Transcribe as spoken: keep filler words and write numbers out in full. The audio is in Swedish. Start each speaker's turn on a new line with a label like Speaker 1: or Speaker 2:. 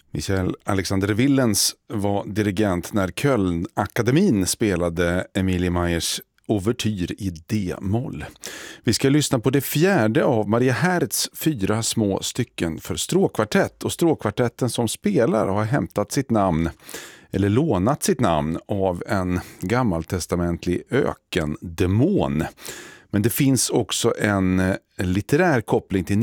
Speaker 1: Michael Alexander Willens var dirigent när Köln-akademin spelade Emilie Meyers Ouvertyr i D-moll. Vi ska lyssna på det fjärde av Maria Hertz fyra små stycken för stråkkvartett. Och stråkkvartetten som spelar har hämtat sitt namn, eller lånat sitt namn, av en gammaltestamentlig ökendemon. Men det finns också en litterär koppling till